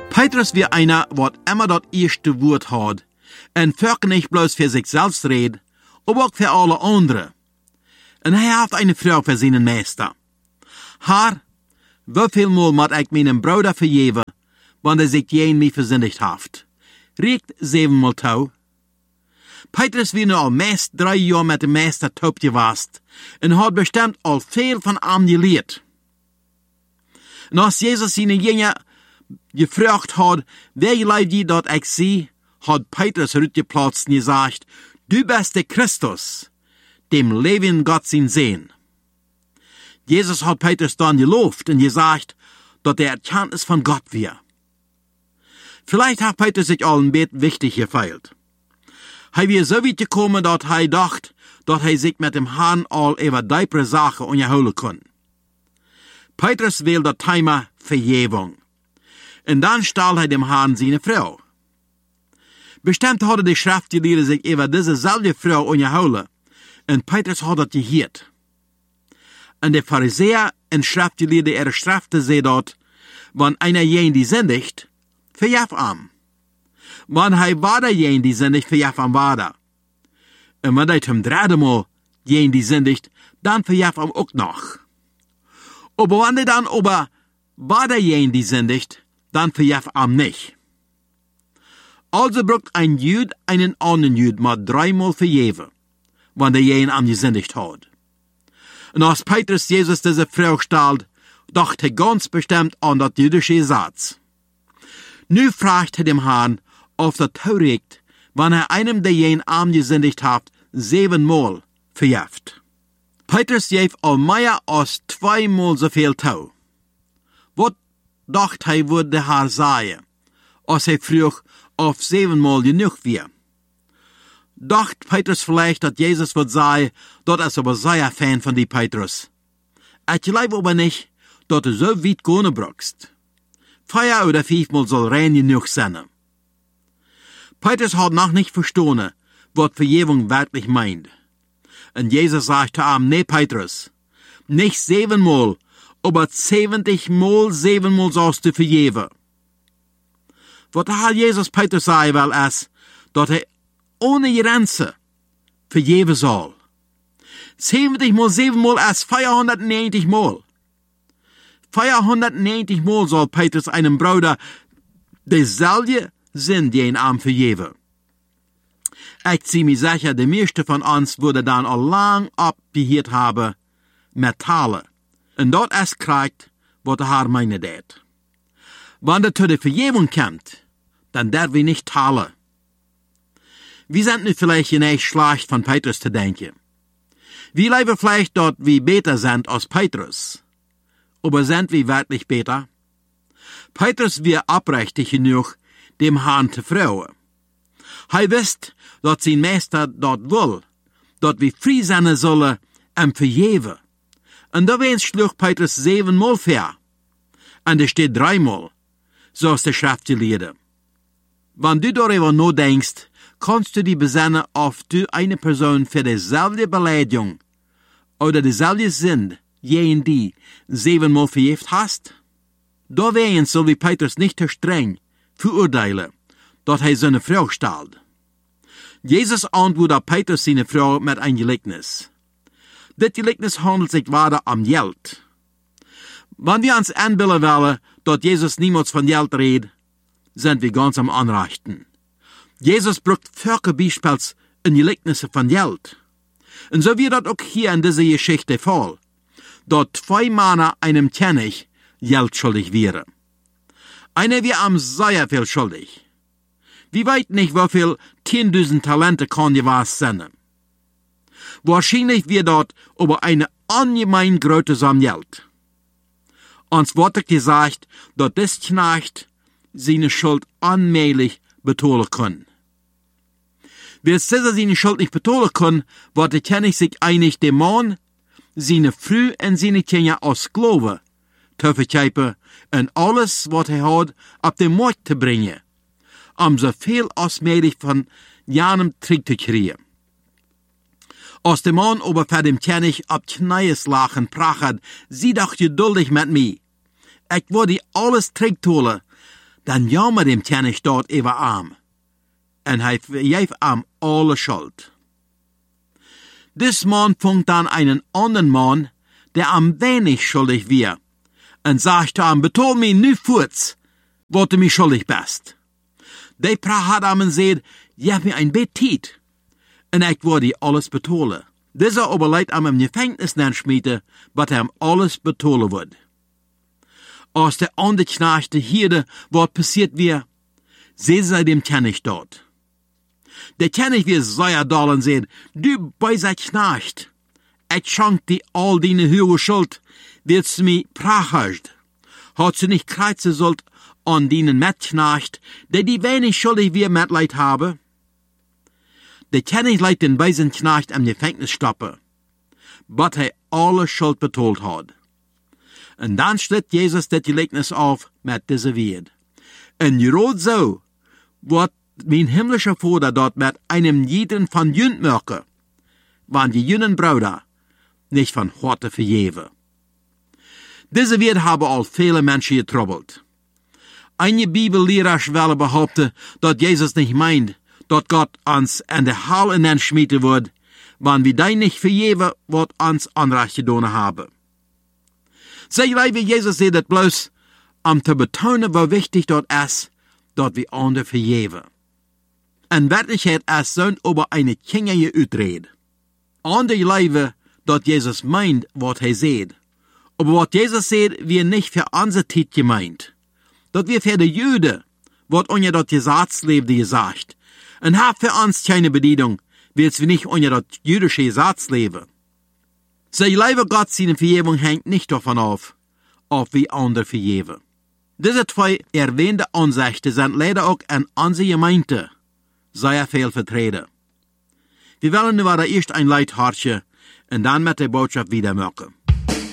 Petrus wie einer, wat immer dat erste Wort hat, en für nicht bloß für sich selbst redet, aber auch für alle anderen. En hij hat eine Frau für seinen Meister. Haar, wievielmal moet ik mijn Bruder vergeven, wanneer zich jeen mij verzindigd heeft? Riekt 7-mal touw. Petrus wie nu al meest 3 jaar met de Meister taub gewast, en had bestimmt al veel van hem geleerd. En als Jezus zijn jingen gevraagd had, wie leid je dat ik zie, had Petrus uitgeplaatst en gezegd, du bist de Christus, dem leven Gott zijn Sehen. Jesus hat Petrus dann gelobt und gesagt, dass der Erkenntnis von Gott wir. Vielleicht hat Petrus sich all ein bisschen wichtig gefeilt. Er war so weit gekommen, dass er dacht, dass er sich mit dem Herrn all über deipere Sachen unterholen kann. Petrus wählt das Thema Vergebung. Und dann stahl er dem Herrn seine Frau. Bestimmt hatte die Schriftgelehrten sich über diese selbe Frau unterholen, und Petrus hat das gehört. Und der Pharisäer und Schriftgelehrte strafte sie dort, wenn einer jen die sündigt, verjaf am. Wenn er wader jen die sündigt, verjaf am wader. Und wenn er zum 3. Mal jen die sündigt, dann verjaf am auch noch. Aber wenn er dann aber wader jen die sündigt, dann verjaf am nicht. Also braucht ein Jüd einen anderen Jüd mal 3 Mal verjeven, wenn der jen am gesündigt hat. Und als Petrus Jesus diese Frau stellt, dachte er ganz bestimmt an das jüdische Satz. Nu fragt er dem Herrn, ob das taugt, wenn er einem der jen arm gesündigt hat, 7-mal verjeft. Petrus gef al mehr als 2-mal so viel tau. Was dachte er, würde der Herr sagen, als er frug, auf 7-mal genug wir? Dacht Petrus vielleicht, dass Jesus wird sagen, dass er aber sehr Fan von die Petrus. Ich glaube aber nicht, dass du so weit gehen brauchst. 4 oder 5-mal soll rein genug sein. Petrus hat noch nicht verstanden, was Vergebung wirklich meint. Und Jesus sagt zu ihm, nee Petrus, nicht 7-mal, aber 70-mal 7-mal sollst du vergeben. Was der Herr Jesus Petrus sagen will, ist, dass er ohne Grenze vergeben soll. 70 mal 7 mal ist 490 mal. 490 mal soll Petrus einem Bruder dieselbe Sinn den Arm vergeben. Ich zieh mir sicher, der meiste von uns würde dann auch lang abgehört haben mit Talen. Und dort erst kriegt, was der Herr meine det. Wenn er zu der Vergebung kommt, dann darf wir nicht talen. Wir sind nicht vielleicht nicht schlecht von Petrus zu denken. Wir leben vielleicht dort, wie besser sind als Petrus. Aber sind wir wirklich besser? Petrus wir abrechtig genug, dem Herrn zu fragen. Er wisst, dass sein Meister dort will, dass wir frei sein sollen und vergeben. Und da schlug Petrus 7-mal vor. Und es steht 3-mal, so ist der Schriftgelehrte. Wenn du darüber nachdenkst, kannst du die besinnen, ob du eine Person für dieselbe Beleidigung oder dieselbe Sünde, jen die 7-mal verjeft hast? Da wären soll wie Petrus nicht zu streng verurteilen, dass er seine Frau stellt. Jesus antwortet Petrus seine Frau mit einem Gleichnis. Das Gleichnis handelt sich weiter am Geld. Wenn wir uns einbilden wollen, dass Jesus niemals von Geld redet, sind wir ganz am Anrichten. Jesus braucht viele Beispiele in Gleichnisse von Geld. Und so wird das auch hier in dieser Geschichte fall, dass 2 Männer einem König Geld schuldig wären. Einer wäre am sehr viel schuldig. Wir weit nicht, wie viel 10.000 Talente kann gewesen sein. Wahrscheinlich wird dort über eine ungemein große Summe Geld. Uns wurde gesagt, dass das Knecht seine Schuld allmählich betalen kann. Wer seine Schuld nicht betalen kann, wird der König sich einig, dem Mann, seine Frau und seine Kinder aus Glaube zu verkaufen und alles, was er hat, auf den Markt zu bringen, um so viel als möglich von jenem Trick zu kriegen. Als der Mann aber für den König ab Knies lachen prachert, sieh doch geduldig mit mir. Ich würde alles Trick tun, dann jammer dem Knecht dort über arm. En hij vergeeft am alle Schuld. Dis man funkt dann einen anderen Mann, der am wenig schuldig wir, en sagt am, betol mi nu voorts, wat du mi schuldig bist. De praat am en seed, je mir ein Betit, en ik word die alles betolen. Dieser aber leid am Gefängnis dann schmiede, wat am alles betolen wird. Als der andere Knechte hierde, wat passiert wir, seh sei dem Knecht dort. Der Knecht wir sehr doll und seht, du böser Knecht, ich schank die all deine hohe Schuld, willst du mi prachest. Hat du nicht kreuzen sollt an deinen Mitknecht, der die wenig schuldig wir Mitleid habe? Der Knecht leidt den bösen Knecht am Gefängnis stoppen, but er alle Schuld betolt hat. Und dann stellt Jesus das Gleichnis auf mit dieser Wort. Und gerade so, wird mein himmlischer Vater dort mit einem jeden von Jünd merken, wann die jünnen Brüder nicht von heute verjeven. Diese Wort haben all viele Menschen getroubelt. Einige Bibellehrer wollen behaupten, dass Jesus nicht meint, dass Gott uns an der Hall in den schmieden wird, wann wir da nicht verjeven, was uns Anrecht getan haben. Sie wie Jesus sieht das bloß, um zu betonen, wie wichtig dort ist, dass wir andere verjeven. In Wirklichkeit ist so über eine kingige Utred. Andere leben, dass Jesus meint, was er sieht. Aber was Jesus sieht, wird nicht für unsere Zeit gemeint. Das wird für die Juden, was unter das Gesetzleben gesagt. Und hat für uns keine Bedienung, weil wir nicht unter das jüdische Gesetz leben. Sie leben Gott seine Vergebung hängt nicht davon auf wie andere vergeben. Diese zwei erwähnte Ansichten sind leider auch in unserer Gemeinde sehr viel vertreten. Wir wollen nur erst ein Leid horchen und dann mit der Botschaft wieder machen.